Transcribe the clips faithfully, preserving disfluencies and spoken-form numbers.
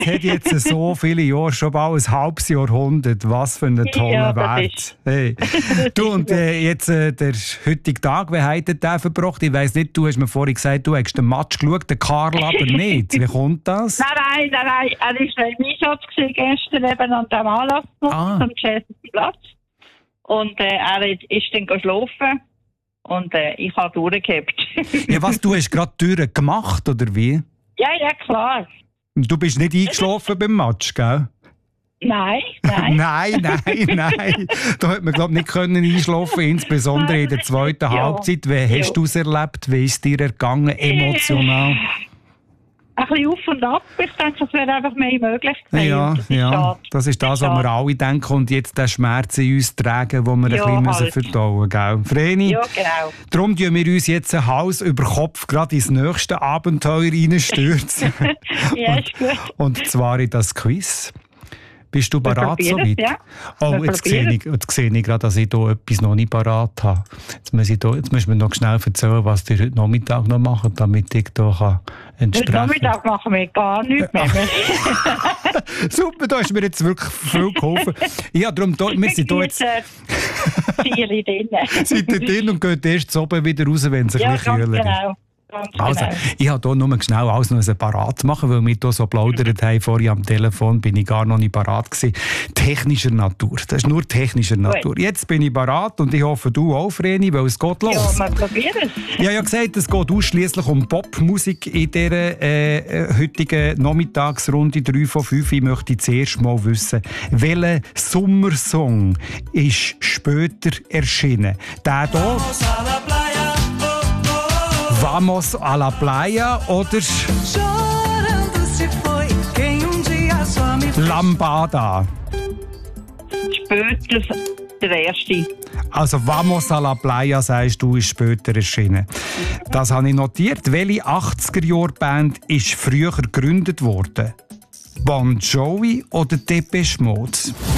hat jetzt so viele Jahre, schon bald ein halbes Jahrhundert. Was für ein toller Ja, das Wert. ist- Hey. Du, und äh, jetzt äh, der heutige Tag, wie hat der verbracht? Ich weiss nicht, du hast mir vorhin gesagt, du hast den Match geschaut, den Karl aber nicht. Wie kommt das? Nein, nein, nein, nein. Er war noch im Einsatz gewesen, gestern eben an dem Anlass Ah. am Geschäftlichen Platz. Und äh, er ist dann geschlafen und äh, ich habe durchgehabt. Ja, was, du hast gerade die Türen gemacht, oder wie? Ja, ja, klar. Du bist nicht eingeschlafen beim Match, gell? Nein, nein. Nein, nein, nein. Da hat man, glaube ich, nicht können einschlafen, insbesondere in der zweiten Ja. Halbzeit. Wie hast Ja. du es erlebt? Wie ist es dir ergangen, emotional? Ein bisschen auf und ab. Ich denke, es wäre einfach mehr möglich gewesen. Ja, Das ist ja. schade. Das ist das, was Schade. wir alle denken und jetzt den Schmerz in uns tragen, den wir Ja, ein bisschen halt. verdauen müssen. Gell? Vreni, Ja, genau. darum tun wir uns jetzt ein Hals über Kopf gerade ins nächste Abenteuer reinstürzen. Ja, ist gut. Und zwar in das Quiz. Bist du bereit probieren es, soweit? ja. Oh, Wir jetzt sehe, probieren ich, jetzt sehe ich gerade, dass ich hier etwas noch nicht bereit habe. Jetzt muss ich da, jetzt musst du mir noch schnell erzählen, was ihr heute Nachmittag noch macht, damit ich hier kann Heute entsprechen kann. Nachmittag machen wir gar nichts mehr. Super, da hast du mir jetzt wirklich viel geholfen. Ja, darum, da, wir sind hier jetzt Vier drin. seid ihr drin und geht erst so oben wieder raus, wenn es ein Ja, bisschen ganz kühler ist. genau. Ganz Also, genau. ich habe hier nur schnell alles noch parat machen, weil wir hier so plaudert haben. Vorhin am Telefon bin ich gar noch nicht parat gewesen. Technischer Natur. Das ist nur technischer Natur. Jetzt bin ich parat und ich hoffe, du auch, Vreni, weil es geht los. Ja, wir probieren es. Ich habe ja gesagt, es geht ausschliesslich um Popmusik in dieser äh, heutigen Nachmittagsrunde drei von fünf. Ich möchte zuerst mal wissen, welcher Sommersong ist später erschienen? Der hier? Vamos a la playa oder Lambada? Später der erste. Also Vamos a la playa, sagst du, ist später erschienen. Das habe ich notiert. Welche achtziger-Jahr-Band ist früher gegründet worden? Bon Jovi oder Depeche Mode?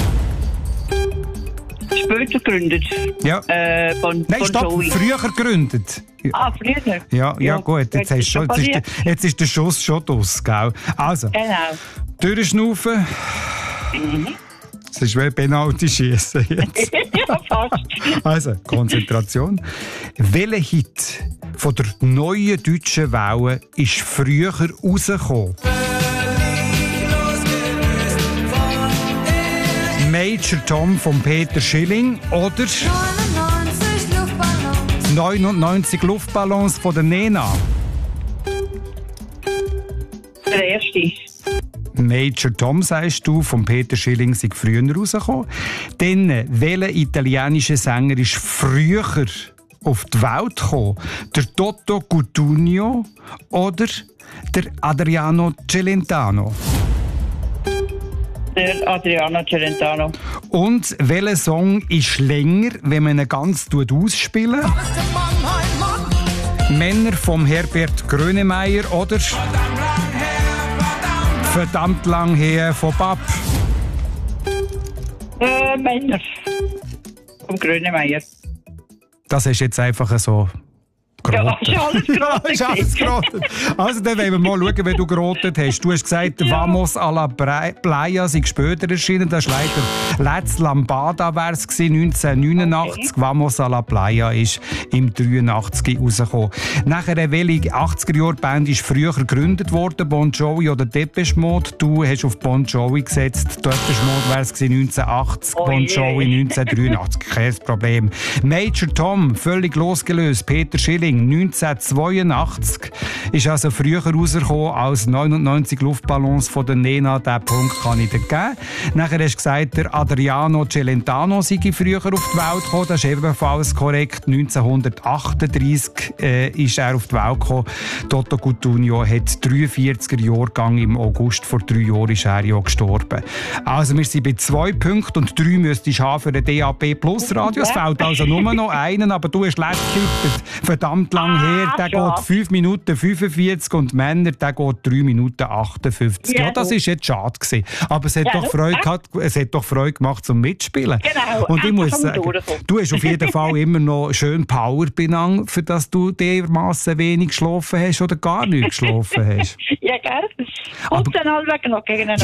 Später gegründet. Ja. Äh, bon, Nein, bon stopp, Jovi. früher gegründet. Ah, früher? Ja, ja, gut, jetzt, hast du schon, jetzt, ist, der- jetzt ist der Schuss schon draus, gell? Also, Genau. durchschnaufen. Es ist wie Penalty schießen jetzt. Ja, fast. Also, Konzentration. Welcher Hit von der neuen deutschen Welle ist früher rausgekommen? Major Tom von Peter Schilling oder neunundneunzig Luftballons von der Nena? Der erste. Major Tom, sagst du, von Peter Schilling sei früher rausgekommen. Dann, welcher italienische Sänger ist früher auf die Welt gekommen? Der Toto Cutugno oder der Adriano Celentano? Der Adriano Celentano. Und welcher Song ist länger, wenn man ihn ganz ausspielen? Männer vom Herbert Grönemeyer oder Verdammt lang her von Bab? Äh, Männer. Vom Grönemeyer. Das ist jetzt einfach so Ja, gerotet. ist alles gerotet. Ist alles gerotet. Also, dann wollen wir mal schauen, wie du gerotet hast. Du hast gesagt, Ja. Vamos a la Bre- Playa sei später erschienen. Das ist leider Let's Lambada wäre es gewesen, neunzehnhundertneunundachtzig. Okay. Vamos a la Playa ist im dreiundachtzig rausgekommen. Nachher, welche achtziger-Jahr-Band ist früher gegründet worden? Bon Jovi oder Depeche Mode? Du hast auf Bon Jovi gesetzt. Depeche Mode wäre es gewesen, neunzehnhundertachtzig. Oh Bon je. Jovi neunzehnhundertdreiundachtzig. Kein Problem. Major Tom, völlig losgelöst. Peter Schilling neunzehnhundertzweiundachtzig ist also früher rausgekommen als neunundneunzig Luftballons von der Nena. Diesen Punkt kann ich dir geben. Nachher hast du gesagt, der Adriano Celentano sei früher auf die Welt gekommen. Das ist ebenfalls korrekt. neunzehnhundertachtunddreissig äh, ist er auf die Welt gekommen. Toto Cutugno hat dreiundvierziger-Jahrgang. Im August vor drei Jahren ist er ja gestorben. Also wir sind bei zwei Punkten und drei müsstest du haben für den D A B Plus Radio. Es fehlt also nur noch einen, aber du hast schlecht getippt. Verdammt Stunde lang Ah, her, der schade. geht fünf Minuten fünfundvierzig und Männer, der geht drei Minuten achtundfünfzig. Ja, Ja, das du. ist jetzt schade gewesen. Aber es hat, Ja, doch du. Freude gehabt, es hat doch Freude gemacht zum Mitspielen. Genau, Und ich endlich muss haben wir sagen, durchgekommen. du hast auf jeden Fall immer noch schön Power benannt, für dass du dermassen wenig geschlafen hast oder gar nicht geschlafen hast. Ja, gell? Aber- Und dann halt noch gegen